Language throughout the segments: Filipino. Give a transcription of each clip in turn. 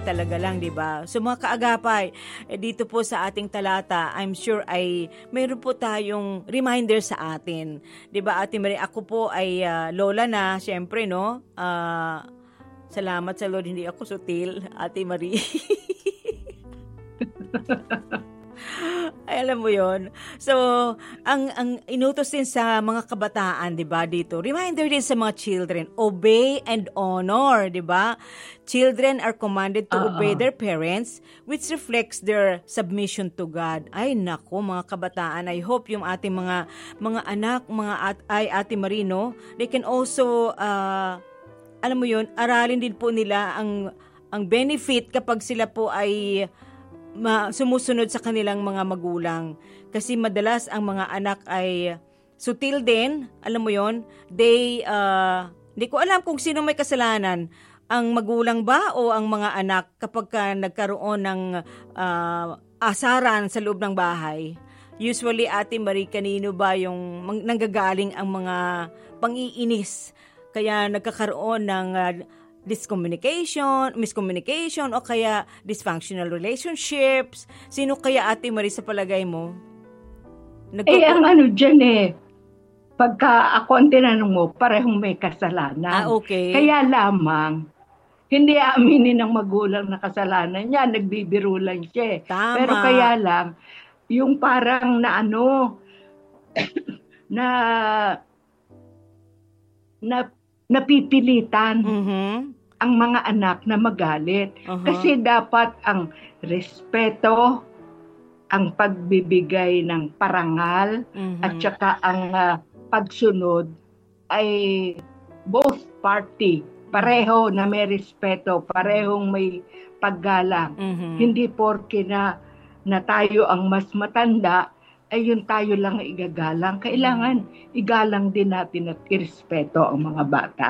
talaga lang, di ba? So mga kaagapay, dito po sa ating talata, I'm sure ay mayroon po tayong reminder sa atin. Di ba, Ate Marie, ako po ay lola na, syempre, no? Salamat sa Lord, hindi ako sutil, Ate Marie. Ay, alam mo yon. So, ang inutos din sa mga kabataan, 'di ba, dito. Reminder din sa mga children, obey and honor, 'di ba? Children are commanded to obey their parents, which reflects their submission to God. Ay nako, mga kabataan, I hope yung ating mga anak, ay Ate Marino, they can also alam mo yon, aralin din po nila ang benefit kapag sila po ay sumusunod sa kanilang mga magulang. Kasi madalas ang mga anak ay sutil din, alam mo yon, di ko alam kung sino may kasalanan, ang magulang ba o ang mga anak kapag nagkaroon ng asaran sa loob ng bahay. Usually, Ate Marie, kanino ba yung nanggagaling ang mga pang-iinis? Kaya nagkakaroon ng miscommunication, o kaya dysfunctional relationships. Sino kaya, Ate Marie, sa palagay mo? Ang ano dyan pagka ako ang tinanong mo, parehong may kasalanan. Okay. Kaya lamang, hindi aaminin ng magulang na kasalanan niya, nagbibiro lang siya. Tama. Pero kaya lang, yung parang napipilitan ang mga anak na magalit. Kasi dapat ang respeto, ang pagbibigay ng parangal, at saka ang pagsunod ay both party. Pareho na may respeto, parehong may paggalang. Hindi porke na tayo ang mas matanda, ay yun tayo lang igagalang. Kailangan igalang din natin at irespeto ang mga bata.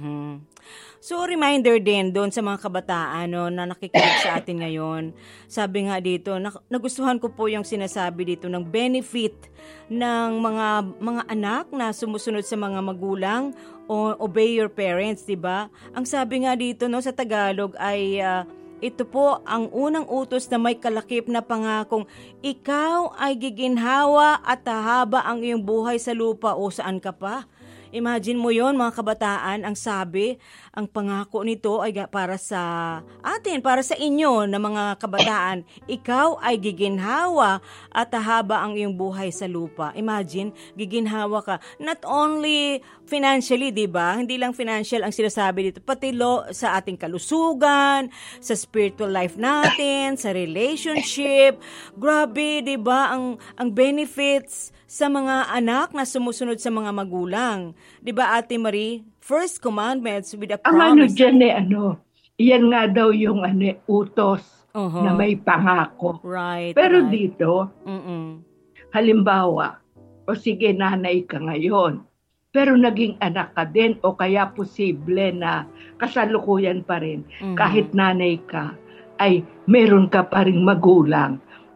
So, reminder din doon sa mga kabataan na nakikinig sa atin ngayon. Sabi nga dito, nagustuhan ko po yung sinasabi dito ng benefit ng mga anak na sumusunod sa mga magulang o obey your parents, di ba? Ang sabi nga dito sa Tagalog ay ito po ang unang utos na may kalakip na pangakong ikaw ay giginhawa at hahaba ang iyong buhay sa lupa o saan ka pa. Imagine mo yon, mga kabataan, ang sabi, ang pangako nito ay para sa atin, para sa inyo na mga kabataan. Ikaw ay giginhawa at hahaba ang iyong buhay sa lupa. Imagine, giginhawa ka. Not only financially, di ba? Hindi lang financial ang sinasabi dito, pati sa ating kalusugan, sa spiritual life natin, sa relationship. Grabe, di ba? Ang benefits sa mga anak na sumusunod sa mga magulang. Di ba, Ate Marie? First commandments with a promise. Yan nga daw yung utos na may pangako. Right. Pero dito, halimbawa, o sige, nanay ka ngayon, pero naging anak ka din, o kaya posible na kasalukuyan pa rin, kahit nanay ka, ay meron ka pa rin magulang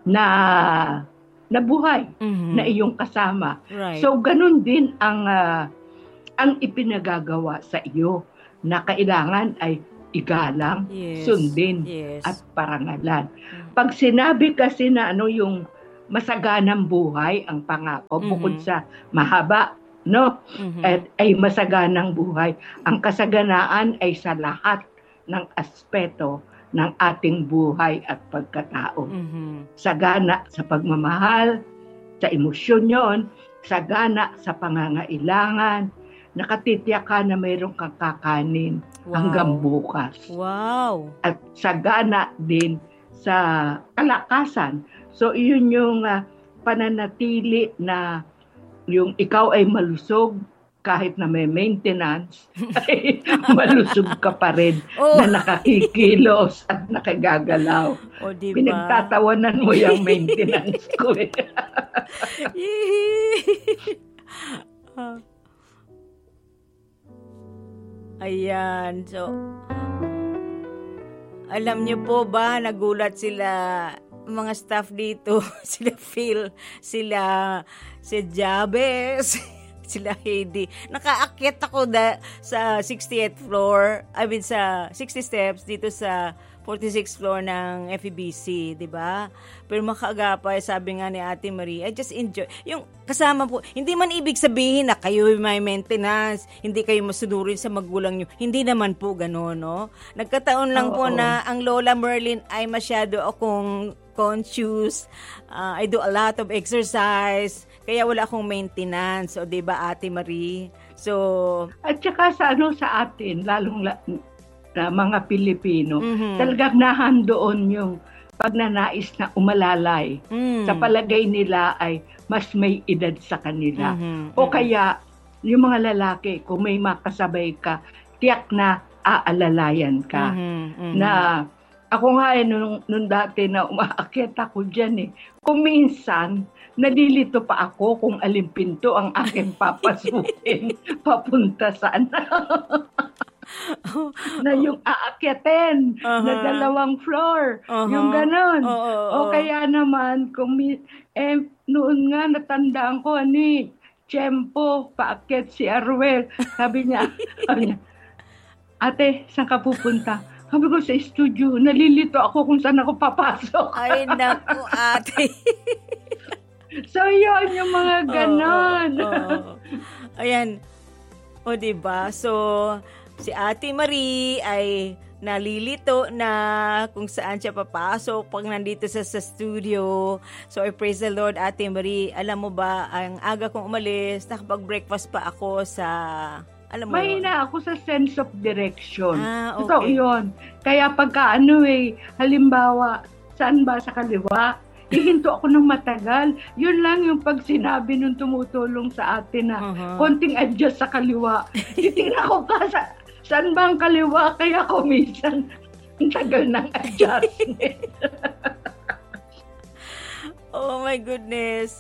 na buhay, na iyong kasama. Right. So, ganun din ang ipinagagawa sa iyo na kailangan ay igalang, sundin, at parangalan. Pag sinabi kasi na yung masaganang buhay ang pangako, bukod sa mahaba, ay masaganang buhay, ang kasaganaan ay sa lahat ng aspeto ng ating buhay at pagkatao. Sagana sa pagmamahal, sa emosyon yon, sagana sa pangangailangan, nakatitiyak ka na mayroong kang kakanin hanggang bukas. Wow! At sagana din sa kalakasan. So, iyon yung pananatili na yung ikaw ay malusog, kahit na may maintenance, ay malusog ka pa rin na nakakikilos at nakagagalaw. Diba? Pinagtatawanan mo yung maintenance ko. Ayan. So, alam niyo po ba, nagulat sila, mga staff dito, sila Phil, si Jabez, sila Heidi. Nakaakyat ako sa 60th floor, sa 60 steps dito sa 46th floor ng FEBC, di ba? Pero makaagapay, sabi nga ni Ate Marie, I just enjoy. Yung kasama po, hindi man ibig sabihin na kayo may maintenance, hindi kayo masunurin sa magulang nyo. Hindi naman po gano'n, no? Nagkataon lang po na ang Lola Merlin ay masyado akong conscious. I do a lot of exercise, kaya wala akong maintenance. O, di ba, Ate Marie? So, at saka sa atin, lalong na mga Pilipino, talagang nahandoon yung pagnanais na umalalay. Sa palagay nila ay mas may edad sa kanila. O kaya, yung mga lalaki, kung may makasabay ka, tiyak na aalalayan ka. Na ako nga nung dati na umaakyat ako dyan kung minsan, nalilito pa ako kung alin pinto ang aking papasukin papunta saan. Na yung aakyatin na 2 floor. Yung ganon. O kaya naman, noon nga natandaan ko, tiyempo, paakyat si Arwel. Sabi niya, ate, saan ka pupunta? Sabi ko, sa studio. Nalilito ako kung saan ako papasok. Ay, naku, ate. So, yun, yung mga ganon. Ayan. O, diba? So, si Ate Marie ay nalilito na kung saan siya papasok pag nandito sa studio. So, I praise the Lord, Ate Marie. Alam mo ba, ang aga kong umalis, nakapag-breakfast pa ako sa, alam mo may na ako sa sense of direction. Okay. Ito, yun. Kaya pagka halimbawa, saan ba sa kaliwa? Hihinto ako ng matagal. Yun lang yung pag sinabi nung tumutulong sa atin na konting adjust sa kaliwa. Titingnan ko pa saan ba ang kaliwa? Kaya ako minsan ang tagal ng adjustment. Oh my goodness.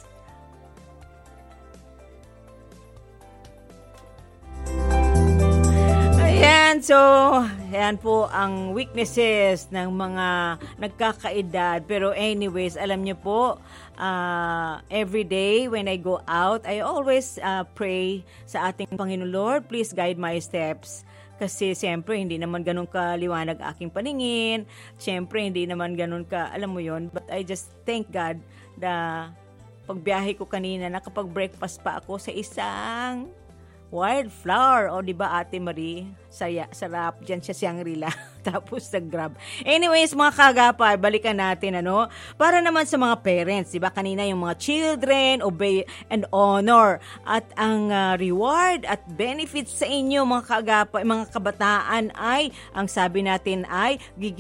Ayan, so, ayan po ang weaknesses ng mga nagkakaedad. Pero anyways, alam niyo po, every day when I go out, I always pray sa ating Panginoon, Lord, please guide my steps. Kasi siyempre, hindi naman ganun kaliwanag aking paningin. Siyempre, hindi naman ganun ka, alam mo yon. But I just thank God na pagbiyahe ko kanina, nakapag-breakfast pa ako sa isang wildflower. O, di ba, Ate Marie? Sarap. Diyan siya Shangri-La. Tapos nag-grab. Anyways, mga kagapay, balikan natin, para naman sa mga parents, di ba? Kanina yung mga children, obey and honor. At ang reward at benefits sa inyo, mga kagapay, mga kabataan ay, ang sabi natin ay,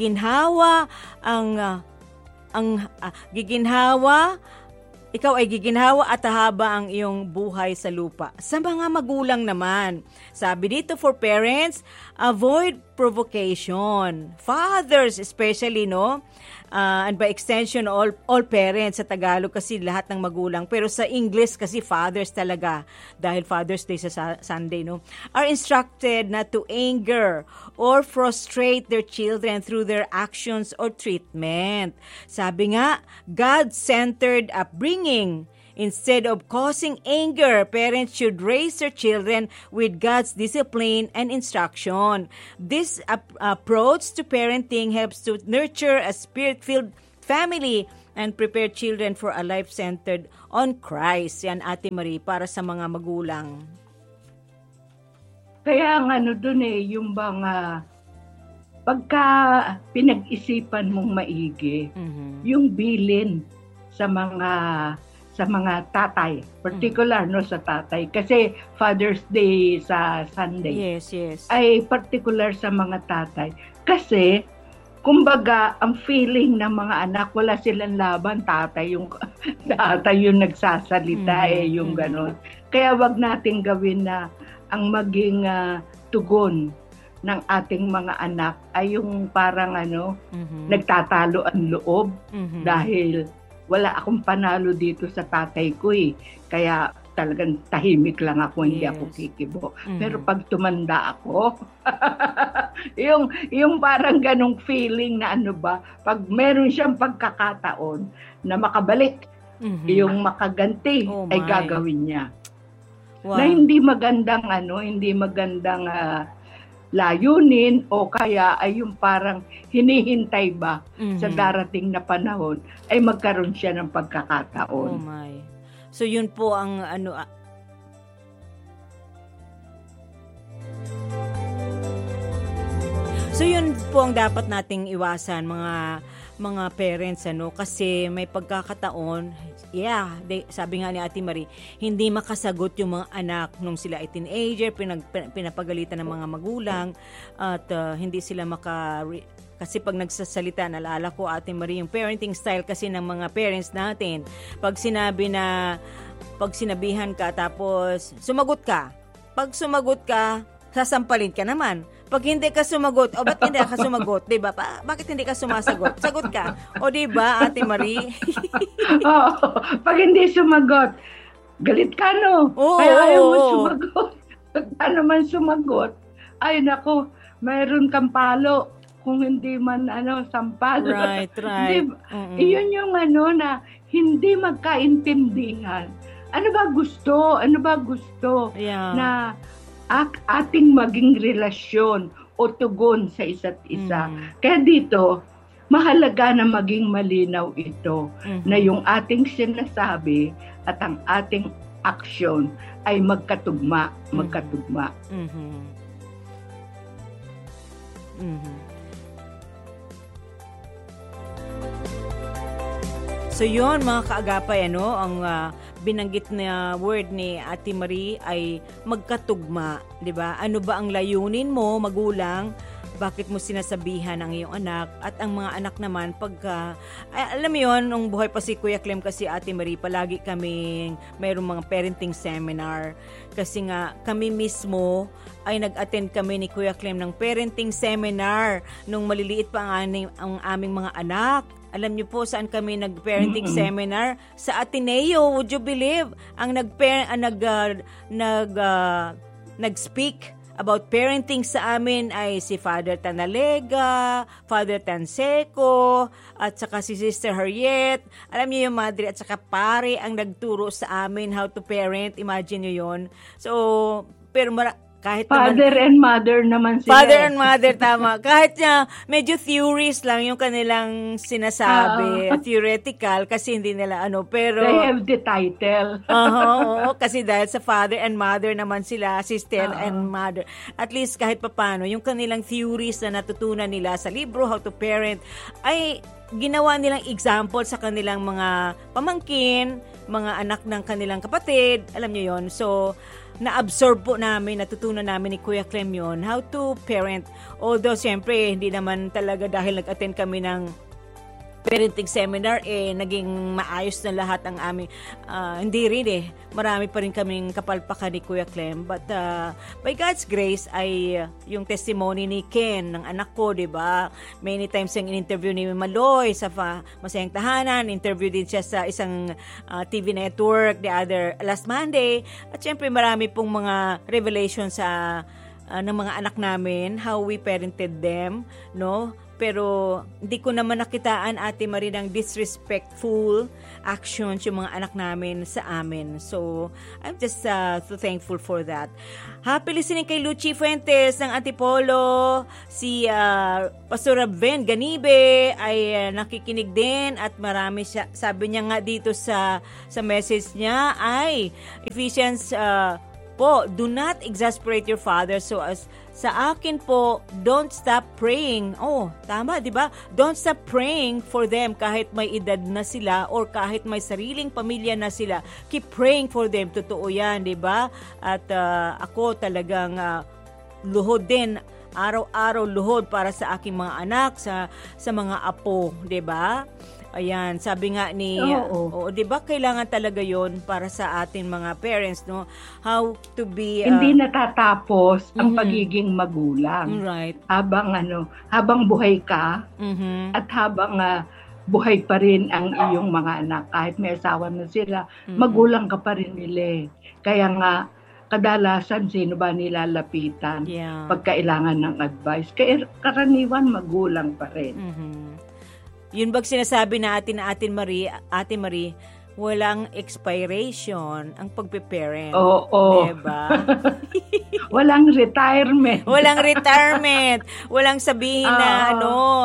ikaw ay giginhawa at haba ang iyong buhay sa lupa. Sa mga magulang naman, sabi dito for parents, avoid provocation. Fathers especially, and by extension, all parents sa Tagalog kasi lahat ng magulang. Pero sa English kasi fathers talaga, dahil Father's Day sa Sunday, are instructed not to anger or frustrate their children through their actions or treatment. Sabi nga, God-centered upbringing. Instead of causing anger, parents should raise their children with God's discipline and instruction. This approach to parenting helps to nurture a spirit-filled family and prepare children for a life centered on Christ. Yan, Ate Marie, para sa mga magulang. Kaya ang dun yung bang pagka pinag-isipan mong maigi, yung bilin sa mga tatay, particular sa tatay kasi Father's Day sa Sunday. Yes. Ay particular sa mga tatay kasi kumbaga ang feeling ng mga anak wala silang laban, tatay yung nagsasalita yung ganon. Kaya wag nating gawin na ang maging tugon ng ating mga anak ay yung parang nagtatalo ang loob dahil wala akong panalo dito sa tatay ko Kaya talagang tahimik lang ako, hindi ako kikibo. Pero pag tumanda ako, yung parang ganong feeling na pag meron siyang pagkakataon na makabalik, yung makaganti ay gagawin niya. na hindi magandang layunin o kaya ay yung parang hinihintay ba sa darating na panahon ay magkaroon siya ng pagkakataon. Oh my. So yun po ang So yun po ang dapat nating iwasan mga parents kasi may pagkakataon, sabi nga ni Ate Marie, hindi makasagot yung mga anak nung sila ay teenager, pinapagalitan ng mga magulang at hindi sila kasi pag nagsasalita, naalala ko Ate Marie, yung parenting style kasi ng mga parents natin, pag sinabihan ka tapos sumagot ka, pag sumagot ka, sasampalin ka naman. Pag hindi ka sumagot, ba't hindi ka sumagot? Diba? Bakit hindi ka sumasagot? Sagot ka. O diba, Ate Marie? Pag hindi sumagot, galit ka, no? Kaya ayaw mo sumagot. Pag naman sumagot, ay nako, mayroon kang palo. Kung hindi man, sampal. Right. Diba? Iyon yung na hindi magkaintindihan. Ano ba gusto? Yeah. Na ating maging relasyon o tugon sa isa't isa. Kaya dito, mahalaga na maging malinaw ito na yung ating sinasabi at ang ating aksyon ay magkatugma. So yun mga kaagapay, ang binanggit na word ni Ate Marie ay magkatugma, 'di ba? Ano ba ang layunin mo, magulang? Bakit mo sinasabihan ang iyong anak? At ang mga anak naman alam mo 'yon, nung buhay pa si Kuya Clem kasi Ate Marie, palagi kaming mayroong mga parenting seminar kasi nga kami mismo ay nag-attend kami ni Kuya Clem ng parenting seminar nung maliliit pa ang aming mga anak. Alam niyo po saan kami nag-parenting seminar? Sa Ateneo, would you believe? Ang nag-speak about parenting sa amin ay si Father Tanalega, Father Tanseco, at saka si Sister Harriet. Alam niyo yung madre at saka pare ang nagturo sa amin how to parent. Imagine niyo yun. So, pero kahit Father and mother naman sila. Father and mother, tama. Kahit medyo theories lang yung kanilang sinasabi, theoretical, kasi hindi nila pero... They have the title. Kasi dahil sa father and mother naman sila, sister and mother. At least kahit papano, yung kanilang theories na natutunan nila sa libro, How to Parent, ay ginawa nilang example sa kanilang mga pamangkin, mga anak ng kanilang kapatid. Alam niyo yon. So, na-absorb po namin, natutunan namin ni Kuya Clem yun, how to parent. Although, siyempre, hindi naman talaga dahil nag-attend kami ng parenting seminar, naging maayos na lahat ang aming, hindi rin marami pa rin kaming kapalpakan ni Kuya Clem. But by God's grace, ay yung testimony ni Ken, ng anak ko, diba? Many times yung in-interview ni Maloy sa Masayang Tahanan, interview din siya sa isang TV network last Monday. At syempre marami pong mga revelation sa ng mga anak namin, how we parented them, no? Pero hindi ko naman nakitaan, Ate Marie, ng disrespectful actions yung mga anak namin sa amin. So, I'm just so thankful for that. Happy listening kay Luchi Fuentes ng Antipolo. Si Pastor Abven Ganibe ay nakikinig din at marami siya. Sabi niya nga dito sa message niya ay Ephesians po, do not exasperate your father. So sa akin po, don't stop praying. Oh, tama, di ba? Don't stop praying for them kahit may edad na sila or kahit may sariling pamilya na sila. Keep praying for them. Totoo yan, di ba? At ako talagang luhod din, araw-araw luhod para sa aking mga anak, sa mga apo, di ba? Ayan, sabi nga ni, 'di ba kailangan talaga 'yon para sa ating mga parents, no? How to be hindi natatapos ang pagiging magulang. Right. Habang buhay ka at habang buhay pa rin ang iyong mga anak, kahit may asawa na sila, magulang ka pa rin nila. Kaya nga kadalasan sino ba nilalapitan pag kailangan ng advice? Kaya karaniwan magulang pa rin. Yun bang sinasabi na Ate Marie, walang expiration ang pagpe-parent. Oo. Diba? Walang retirement. Walang retirement. Walang sabihin na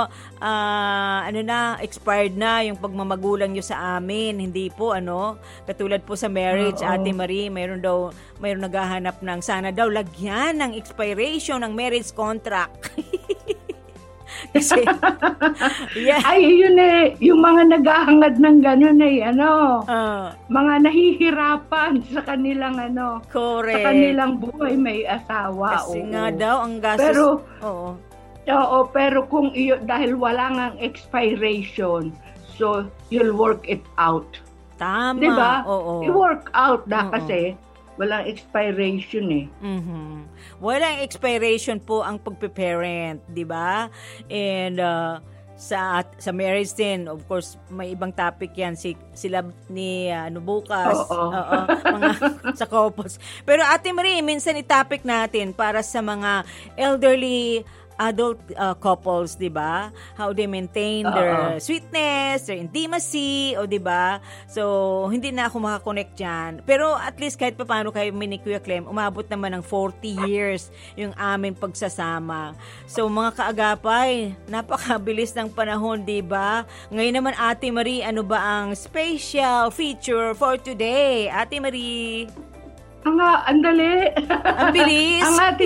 expired na yung pagmamagulang nyo sa amin. Hindi po, katulad po sa marriage, Ate Marie, mayroon naghahanap ng sana daw lagyan ng expiration ng marriage contract. Kasi, Ay, yun yung mga naghahangad ng gano'n mga nahihirapan sa kanilang correct. sa kanilang buhay may asawa. Kasi nga daw, ang gastos. Pero kung dahil wala ngang expiration, so you'll work it out. Tama. Diba? Oo. I-work out kasi walang expiration Mm-hmm. Walang expiration po ang pagpe-parent, di ba? And sa marriage din, of course, may ibang topic yan sila ni bukas. Mga sa couples. Pero Ate Marie, minsan i-topic natin para sa mga elderly adult couples, 'di ba? How they maintain their sweetness, their intimacy, o 'di ba? So, hindi na ako makakonect diyan. Pero at least kahit paano kay ni Kuya Clem, umabot naman ng 40 years yung aming pagsasama. So, mga kaagapay, napakabilis ng panahon, 'di ba? Ngayon naman Ate Marie, ano ba ang special feature for today? Ate Marie. Ang dali. Ang bilis.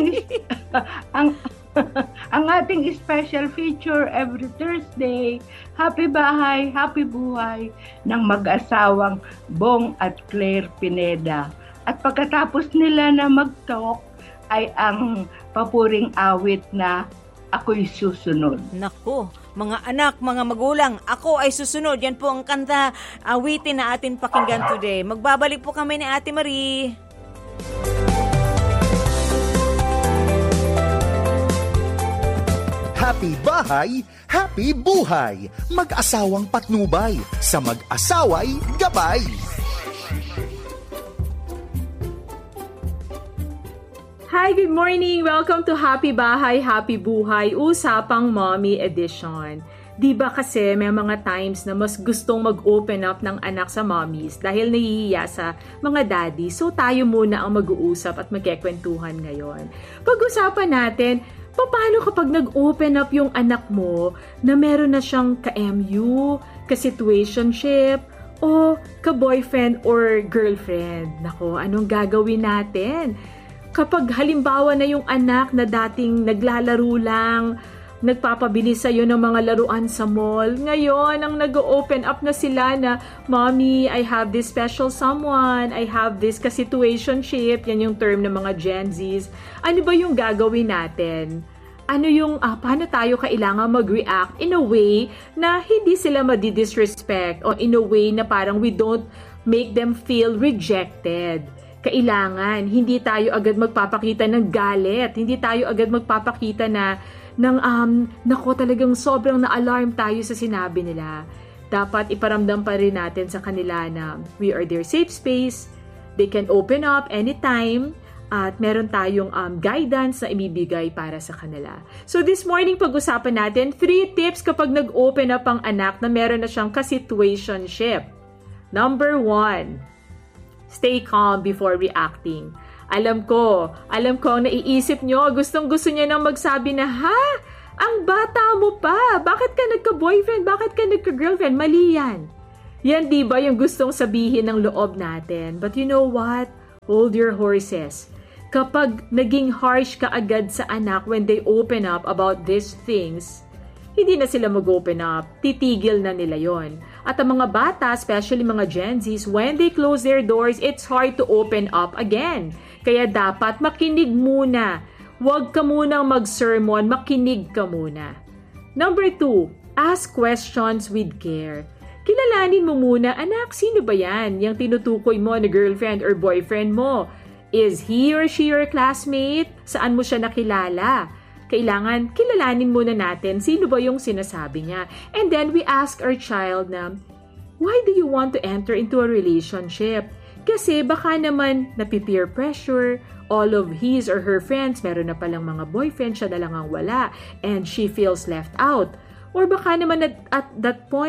Ang ating special feature every Thursday, Happy Bahay, Happy Buhay ng mag-asawang Bong at Claire Pineda. At pagkatapos nila na mag-talk ay ang papuring awit na Ako'y Susunod. Naku, mga anak, mga magulang, Ako ay Susunod. Yan po ang kanta, awitin na atin pakinggan today. Magbabalik po kami ni Ate Marie. Happy Bahay, Happy Buhay. Mag-asawang patnubay, sa mag-asaway gabay. Hi, good morning! Welcome to Happy Bahay, Happy Buhay, Usapang Mommy Edition. Diba kasi may mga times na mas gustong mag-open up ng anak sa mommies dahil nahihiya sa mga daddy. So tayo muna ang mag-uusap at magkikwentuhan ngayon. Pag-usapan natin, paano kapag nag-open up yung anak mo na meron na siyang ka-MU, ka-situationship, o ka-boyfriend or girlfriend? Nako, anong gagawin natin? Kapag halimbawa na yung anak na dating naglalaro lang, nagpapabili sa'yo ng mga laruan sa mall, ngayon ang nag-open up na sila na, Mommy, I have this special someone, I have this ka-situationship, yan yung term ng mga Gen Zs. Ano ba yung gagawin natin? Paano tayo kailangan mag-react in a way na hindi sila madi-disrespect o in a way na parang we don't make them feel rejected. Kailangan, hindi tayo agad magpapakita ng galit, hindi tayo agad magpapakita nako talagang sobrang na-alarm tayo sa sinabi nila. Dapat iparamdam pa rin natin sa kanila na we are their safe space, they can open up anytime, at meron tayong guidance na ibibigay para sa kanila. So this morning, pag-usapan natin 3 tips kapag nag-open up ang anak na meron na siyang ka-situationship. Number 1, stay calm before reacting. Alam ko ang naiisip nyo, gustong-gusto niya nang magsabi na, ang bata mo pa, bakit ka nagka-boyfriend, bakit ka nagka-girlfriend, mali yan. Yan diba yung gustong sabihin ng loob natin? But you know what? Hold your horses. Kapag naging harsh ka agad sa anak when they open up about these things, hindi na sila mag-open up. Titigil na nila yon. At ang mga bata, especially mga Gen Zs, when they close their doors, it's hard to open up again. Kaya dapat makinig muna. Huwag ka munang mag-sermon, makinig ka muna. Number 2, ask questions with care. Kilalanin mo muna, anak, sino ba yan? Yung tinutukoy mo na girlfriend or boyfriend mo. Is he or she your classmate? Saan mo siya nakilala? Kailangan kilalanin muna natin sino ba yung sinasabi niya. And then we ask our child na, why do you want to enter into a relationship? Kasi baka naman napipeer pressure, all of his or her friends meron na palang mga boyfriend, siya na lang ang wala, and she feels left out. Or baka naman at that point,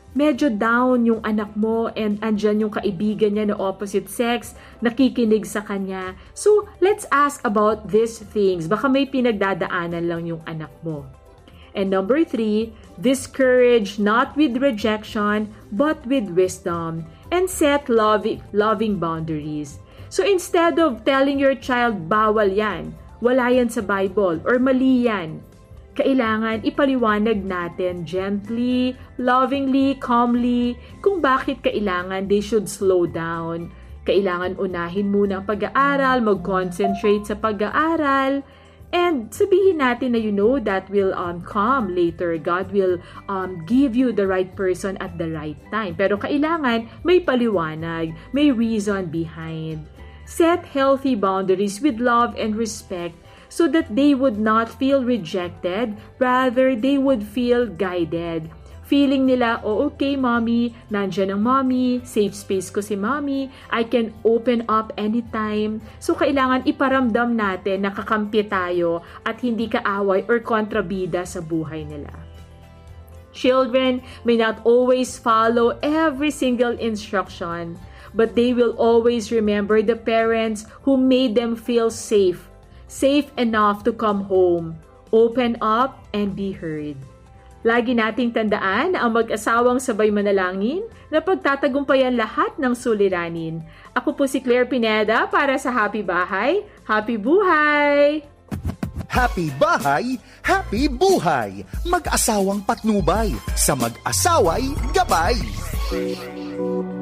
medyo down yung anak mo and andyan yung kaibigan niya na opposite sex, nakikinig sa kanya. So, let's ask about these things. Baka may pinagdadaanan lang yung anak mo. And number 3, discourage not with rejection, but with wisdom, and set loving boundaries. So instead of telling your child, bawal yan, wala yan sa Bible, or mali yan, kailangan ipaliwanag natin gently, lovingly, calmly, kung bakit kailangan they should slow down. Kailangan unahin muna ang pag-aaral, mag-concentrate sa pag-aaral, and sabihin natin na that will come later. God will give you the right person at the right time. Pero kailangan may paliwanag, may reason behind. Set healthy boundaries with love and respect so that they would not feel rejected, rather they would feel guided. Feeling nila, okay mommy, nandiyan ang mommy, safe space ko si mommy, I can open up anytime. So kailangan iparamdam natin na kakampi tayo at hindi kaaway or kontrabida sa buhay nila. Children may not always follow every single instruction, but they will always remember the parents who made them feel safe enough to come home, open up, and be heard. Lagi nating tandaan na ang mag-asawang sabay manalangin na pagtatagumpayan lahat ng suliranin. Ako po si Claire Pineda para sa Happy Bahay, Happy Buhay! Happy Bahay, Happy Buhay! Mag-asawang patnubay, sa mag-asaway gabay!